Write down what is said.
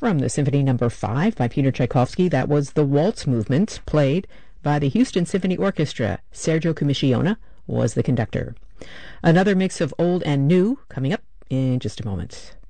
From the Symphony No. 5 by Peter Tchaikovsky, that was the Waltz Movement, played by the Houston Symphony Orchestra. Sergio Commissiona was the conductor. Another mix of old and new coming up in just a moment.